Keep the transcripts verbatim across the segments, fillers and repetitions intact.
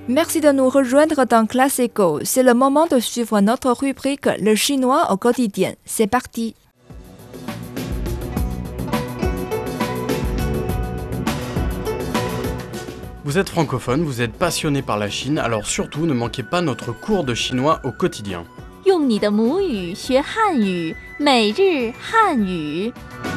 Merci de nous rejoindre dans Classe Éco. C'est le moment de suivre notre rubrique Le chinois au quotidien. C'est parti. Vous êtes francophone, vous êtes passionné par la Chine, alors surtout ne manquez pas notre cours de chinois au quotidien. 用你的母语学汉语，每日汉语。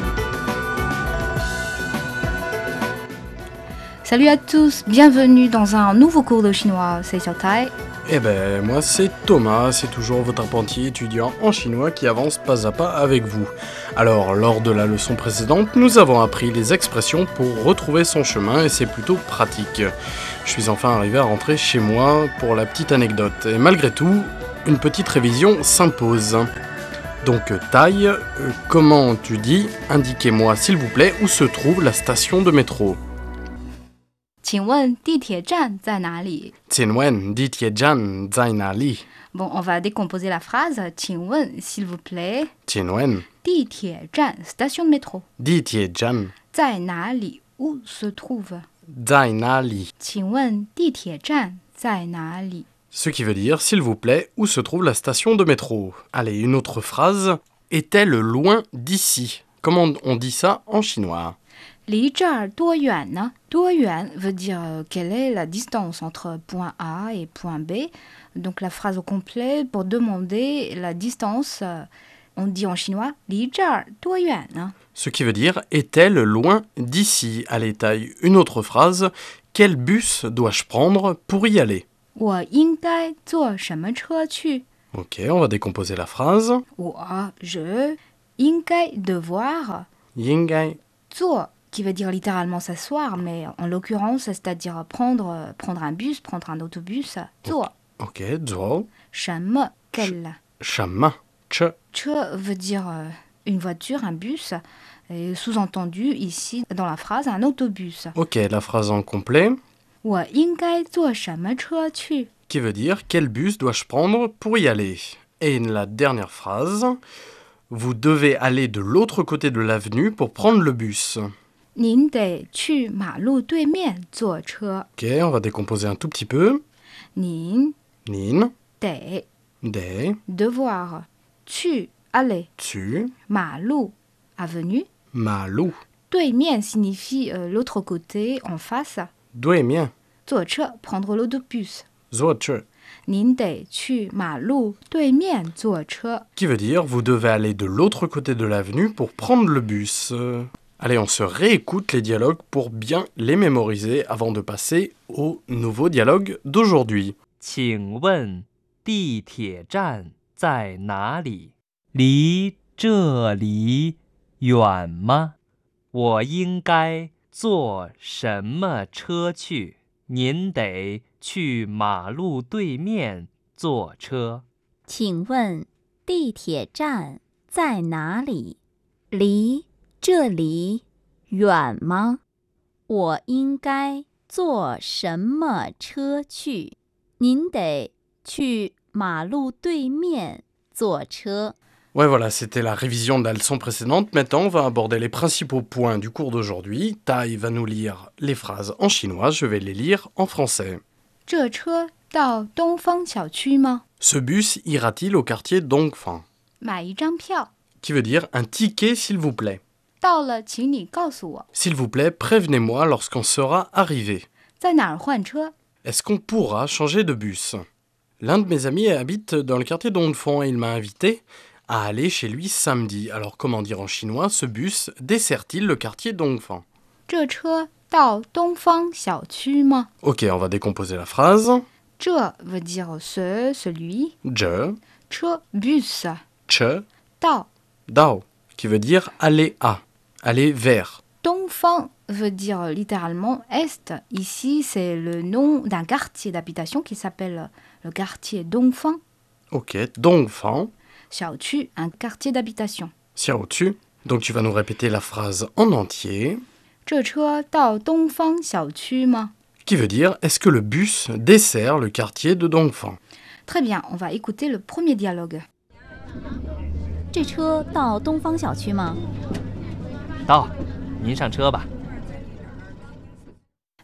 Salut à tous, bienvenue dans un nouveau cours de chinois, c'est Xiaotai. Eh ben, moi c'est Thomas, c'est toujours votre apprenti étudiant en chinois qui avance pas à pas avec vous. Alors, lors de la leçon précédente, nous avons appris les expressions pour retrouver son chemin et c'est plutôt pratique. Je suis enfin arrivé à rentrer chez moi pour la petite anecdote. Et malgré tout, une petite révision s'impose. Donc, Taille, euh, comment tu dis, indiquez-moi s'il vous plaît où se trouve la station de métro. 请问地铁站在哪里? Tianwen, Ditiejan, zai na li. Bon, on va décomposer la phrase. 请问, s'il vous plaît. Tianwen, 地铁站, station de métro. Ditiejan, 在哪里? Où se trouve? zai na li. 请问地铁站在哪里? Ce qui veut dire, s'il vous plaît, où se trouve la station de métro. Allez, une autre phrase. Est-elle loin d'ici? Comment on dit ça en chinois? 离这儿多远呢? 多远 veut dire euh, quelle est la distance entre point A et point B. Donc la phrase au complet pour demander la distance, euh, on dit en chinois 离这儿多远呢? Ce qui veut dire, est-elle loin d'ici? Allez, Taille, une autre phrase. Quel bus dois-je prendre pour y aller? 我应该坐什么车去? Ok, on va décomposer la phrase. 我 je 应该 devoir Yingai, 坐 qui veut dire littéralement s'asseoir, mais en l'occurrence, c'est-à-dire prendre, prendre un bus, prendre un autobus. 坐 ok, zuo, 什么 quel shama, che, 车 veut dire euh, une voiture, un bus, et sous-entendu ici dans la phrase un autobus. ok, la phrase en complet, 我应该坐什么车去? qui veut dire quel bus dois-je prendre pour y aller? Et la dernière phrase, vous devez aller de l'autre côté de l'avenue pour prendre le bus. 您得去马路对面坐车. Ok, on va décomposer un tout petit peu. 您 Nin, 得 de, devoir 去 aller, tu, 马路 avenue, malou, 对面 signifie euh, l'autre côté, en face. due mien, 坐车 prendre l'autobus. zuoche, 您得去马路对面坐车. qui veut dire vous devez aller de l'autre côté de l'avenue pour prendre le bus. Euh, Allez, on se réécoute les dialogues pour bien les mémoriser avant de passer au nouveau dialogue d'aujourd'hui. 请问地铁站在哪里？离这里远吗？我应该坐什么车去？您得去马路对面坐车。 请问地铁站在哪里？离这里远吗？我应该坐什么车去？您得去马路对面坐车。 Ouais, voilà, c'était la révision de la leçon précédente. Maintenant, on va aborder les principaux points du cours d'aujourd'hui. Tai va nous lire les phrases en chinois, je vais les lire en français. 这车到东方小区吗? Ce bus ira-t-il au quartier Dongfang? 买一张票. Qui veut dire un ticket, s'il vous plaît. 到了请你告诉我. S'il vous plaît, prévenez-moi lorsqu'on sera arrivé. 在哪儿换车? Est-ce qu'on pourra changer de bus? L'un de mes amis habite dans le quartier Dongfang et il m'a invité à aller chez lui samedi. Alors comment dire en chinois, ce bus dessert-il le quartier Dongfang? 这车到东方小区吗? Ok, on va décomposer la phrase. 这 veut dire ce, celui. Je, 车 bus. che, 到 dao, qui veut dire aller à, aller vers. 东方 veut dire littéralement est. Ici, c'est le nom d'un quartier d'habitation qui s'appelle le quartier Dongfang. Ok, Dongfang, 小区, un quartier d'habitation. xiaotu. Donc tu vas nous répéter la phrase en entier. 这车到东方小区吗? Qui veut dire, est-ce que le bus dessert le quartier de Dongfang? Très bien, on va écouter le premier dialogue. 这车到东方小区吗？ 到，您上车吧。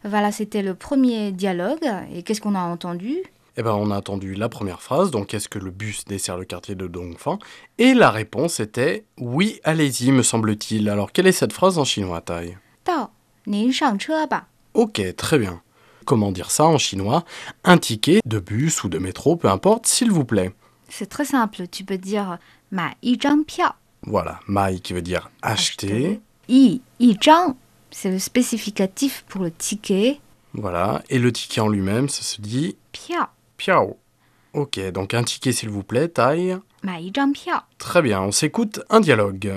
Voilà, c'était le premier dialogue. Et qu'est-ce qu'on a entendu? Eh ben, on a entendu la première phrase, donc est-ce que le bus dessert le quartier de Dongfang? Et la réponse était oui, allez-y, me semble-t-il. Alors, quelle est cette phrase en chinois, Tai? 到，您上车吧。 Ok, très bien. Comment dire ça en chinois? Un ticket de bus ou de métro, peu importe, s'il vous plaît. C'est très simple. Tu peux dire 买一张票。 Voilà, mai qui veut dire acheter. 一一张 c'est le spécificatif pour le ticket. Voilà, et le ticket en lui-même, ça se dit 票 piao. Ok, donc un ticket s'il vous plaît, Tai. 买一张票。 Très bien, on s'écoute un dialogue.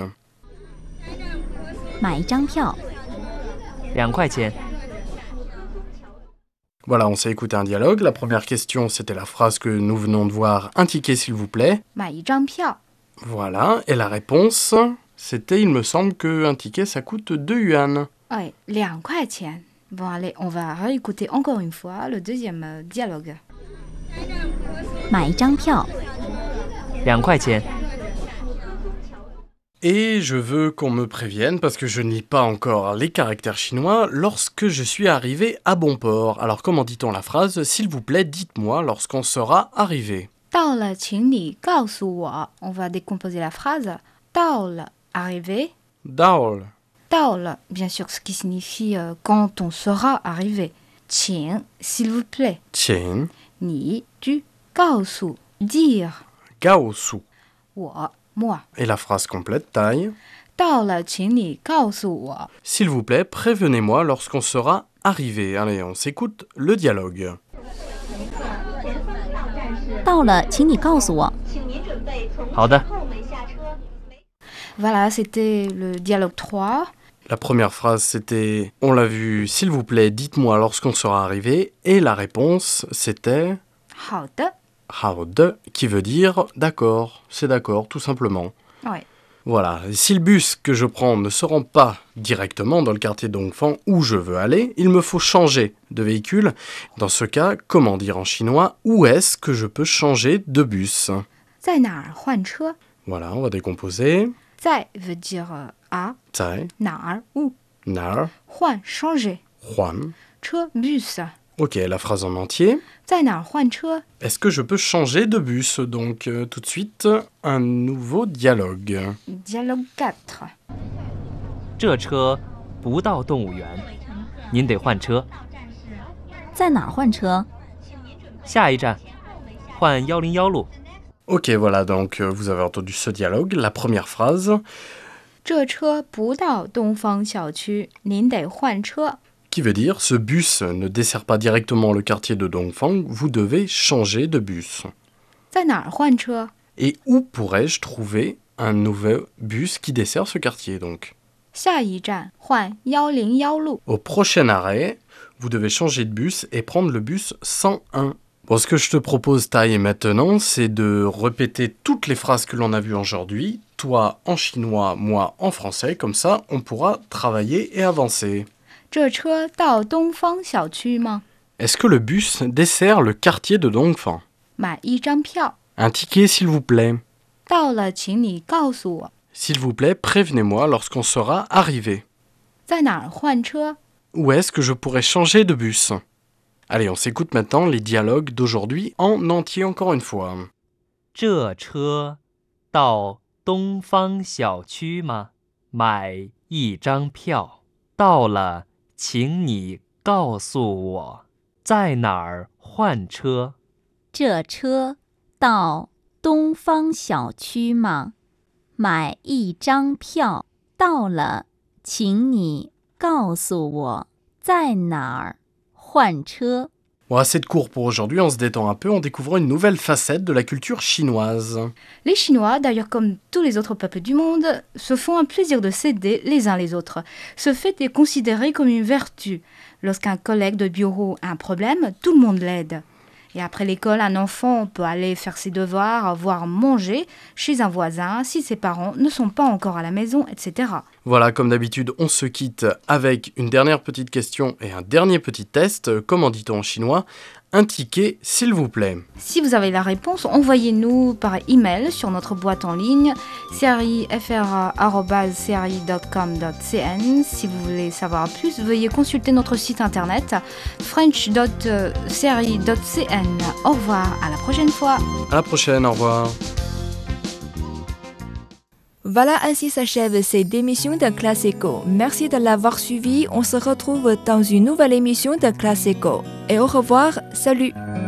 买一张票， 两块钱。 Voilà, on s'est écouté un dialogue. La première question, c'était la phrase que nous venons de voir, un ticket s'il vous plaît. 买一张票。 Voilà, et la réponse, c'était, il me semble, qu'un ticket, ça coûte deux yuan. 哎，两块钱。Bon, allez, on va réécouter encore une fois le deuxième euh, dialogue. 买一张票， 两块钱。 Et je veux qu'on me prévienne, parce que je ne lis pas encore les caractères chinois, lorsque je suis arrivé à bon port. Alors comment dit-on la phrase? S'il vous plaît, dites-moi lorsqu'on sera arrivé. 到了，请你告诉我。On va décomposer la phrase. 到了 arrivé. Daol. 到了 bien sûr, ce qui signifie euh, quand on sera arrivé. 请 s'il vous plaît. Tiens. 你 tu 告诉 dire. Gaosu. 我 moi. Et la phrase complète, taille. 到了，请你告诉我。 S'il vous plaît, prévenez-moi lorsqu'on sera arrivé. Allez, on s'écoute le dialogue. 到了，请你告诉我。 好的。 Voilà, c'était le dialogue trois. La première phrase, c'était « On l'a vu, s'il vous plaît, dites-moi lorsqu'on sera arrivé ». Et la réponse, c'était 好的 « Hao de » qui veut dire « d'accord », c'est d'accord, tout simplement. Ouais. Voilà, et si le bus que je prends ne se rend pas directement dans le quartier Dongfang où je veux aller, il me faut changer de véhicule. Dans ce cas, comment dire en chinois « Où est-ce que je peux changer de bus ?» 在哪儿换车 Voilà, on va décomposer. 在 veut dire euh, à, Zai, 哪儿 où, nar, 换 changer, huan. 车 bus, Ok, la phrase en entier. 在哪儿换车 Est-ce que je peux changer de bus? Donc euh, tout de suite, un nouveau dialogue. Dialogue quatre. 这车不到动物园，您得换车。 在哪儿换车？ 下一站，换幺零幺路。 Ok, voilà, donc euh, vous avez entendu ce dialogue. La première phrase, 这车不到东方小区，您得换车。 qui veut dire ce bus ne dessert pas directement le quartier de Dongfang, vous devez changer de bus. 在哪儿换车 Et où pourrais-je trouver un nouveau bus qui dessert ce quartier donc? 下一站换幺零幺路。 Au prochain arrêt, vous devez changer de bus et prendre le bus cent un. Bon, ce que je te propose, Tai, maintenant, c'est de répéter toutes les phrases que l'on a vues aujourd'hui, toi en chinois, moi en français, comme ça on pourra travailler et avancer. 这车到东方小区吗？ Est-ce que le bus dessert le quartier de Dongfang? 买一张票。 Un ticket, s'il vous plaît. 到了，请你告诉我， S'il vous plaît, prévenez-moi lorsqu'on sera arrivé. 在哪儿换车？ Où est-ce que je pourrais changer de bus? Allez, on s'écoute maintenant les dialogues d'aujourd'hui en entier encore une fois. 这车到东方小区吗？买一张票。到了，请你告诉我，在哪儿换车？ 这车到东方小区吗？买一张票。到了，请你告诉我，在哪儿换车。 Bon, assez de cours pour aujourd'hui, on se détend un peu en découvrant une nouvelle facette de la culture chinoise. Les Chinois, d'ailleurs comme tous les autres peuples du monde, se font un plaisir de s'aider les uns les autres. Ce fait est considéré comme une vertu. Lorsqu'un collègue de bureau a un problème, tout le monde l'aide. Et après l'école, un enfant peut aller faire ses devoirs, voire manger chez un voisin si ses parents ne sont pas encore à la maison, et cetera. Voilà, comme d'habitude, on se quitte avec une dernière petite question et un dernier petit test. Comment dit-on en chinois? un ticket, s'il vous plaît. Si vous avez la réponse, envoyez-nous par email sur notre boîte en ligne c r i f r a arobase c r i point com point c n. Si vous voulez savoir plus, veuillez consulter notre site internet french point c r i point c n. Au revoir, à la prochaine fois. À la prochaine, au revoir. Voilà, ainsi s'achève cette émission de Classe Eco. Merci de l'avoir suivi. On se retrouve dans une nouvelle émission de Classe Eco. Et au revoir, salut.